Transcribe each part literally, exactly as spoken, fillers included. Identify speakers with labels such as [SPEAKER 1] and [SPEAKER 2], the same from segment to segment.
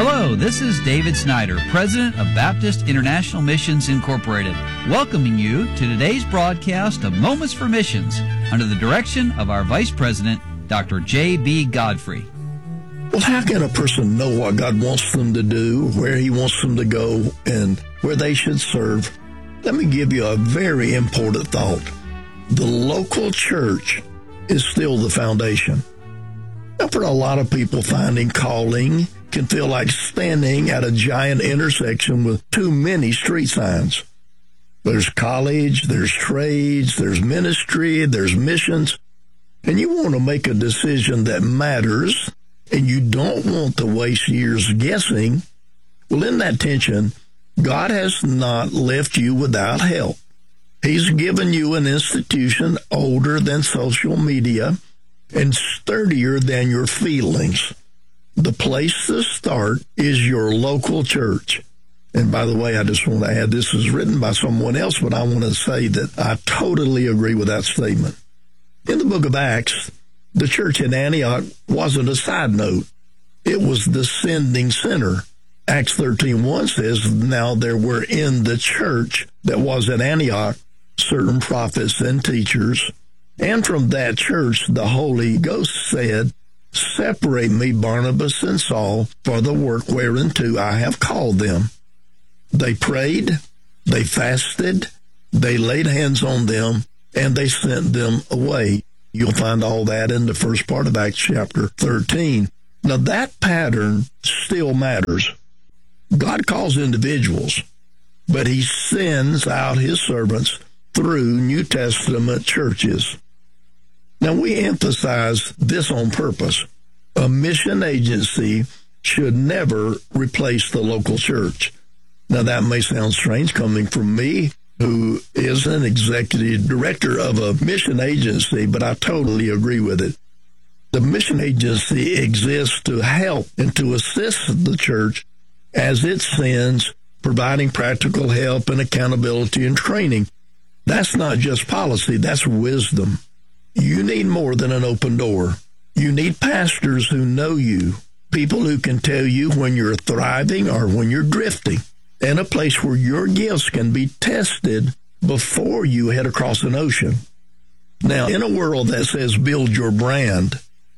[SPEAKER 1] Hello, this is David Snyder, President of Baptist International Missions Incorporated, welcoming you to today's broadcast of Moments for Missions under the direction of our Vice President, Doctor J B. Godfrey.
[SPEAKER 2] Well, how can a person know what God wants them to do, where He wants them to go, and where they should serve? Let me give you a very important thought. The local church is still the foundation. Now, for a lot of people, finding calling can feel like standing at a giant intersection with too many street signs. There's college, there's trades, there's ministry, there's missions, and you want to make a decision that matters, and you don't want to waste years guessing. Well, in that tension, God has not left you without help. He's given you an institution older than social media and sturdier than your feelings. The place to start is your local church. And by the way, I just want to add, this is written by someone else, but I want to say that I totally agree with that statement. In the book of Acts, the church in Antioch wasn't a side note. It was the sending center. Acts thirteen one says, now there were in the church that was at Antioch certain prophets and teachers, and from that church the Holy Ghost said, separate me, Barnabas and Saul, for the work whereunto I have called them. They prayed, they fasted, they laid hands on them, and they sent them away. You'll find all that in the first part of Acts chapter thirteen. Now that pattern still matters. God calls individuals, but He sends out His servants through New Testament churches. Now, we emphasize this on purpose. A mission agency should never replace the local church. Now, that may sound strange coming from me, who is an executive director of a mission agency, but I totally agree with it. The mission agency exists to help and to assist the church as it sends, providing practical help and accountability and training. That's not just policy, that's wisdom. You need more than an open door. You need pastors who know you, people who can tell you when you're thriving or when you're drifting, and a place where your gifts can be tested before you head across an ocean. Now, in a world that says build your brand,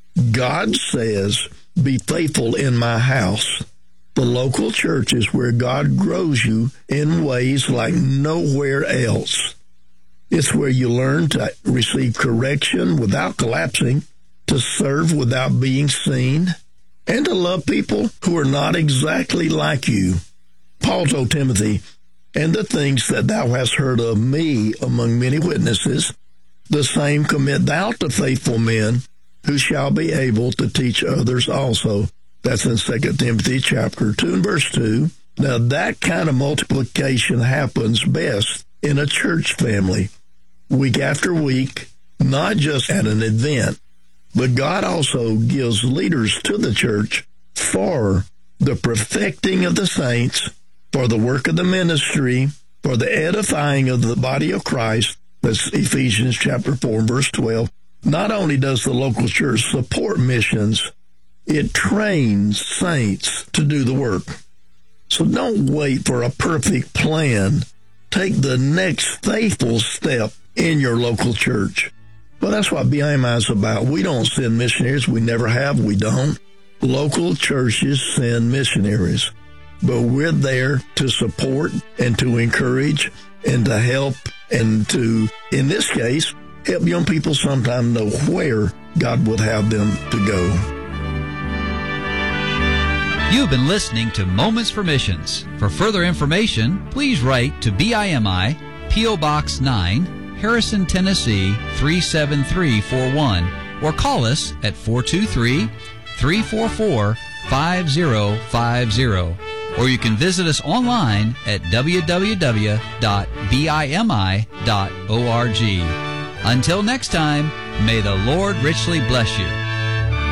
[SPEAKER 2] God says, be faithful in my house. The local church is where God grows you in ways like nowhere else. It's where you learn to receive correction without collapsing, to serve without being seen, and to love people who are not exactly like you. Paul told Timothy, and the things that thou hast heard of me among many witnesses, the same commit thou to faithful men who shall be able to teach others also. That's in Second Timothy chapter two and verse two. Now that kind of multiplication happens best in a church family. Week after week, not just at an event, but God also gives leaders to the church for the perfecting of the saints, for the work of the ministry, for the edifying of the body of Christ. That's Ephesians chapter four, verse twelve. Not only does the local church support missions, it trains saints to do the work. So don't wait for a perfect plan. Take the next faithful step in your local church. Well, that's what B I M I is about. We don't send missionaries. We never have. We don't. Local churches send missionaries. But we're there to support and to encourage and to help and to, in this case, help young people sometime know where God would have them to go.
[SPEAKER 1] You've been listening to Moments for Missions. For further information, please write to B I M I, P O Box nine, Harrison, Tennessee three seven three four one, or call us at four two three, three four four, five zero five zero. Or you can visit us online at w w w dot b i m i dot org. Until next time, may the Lord richly bless you.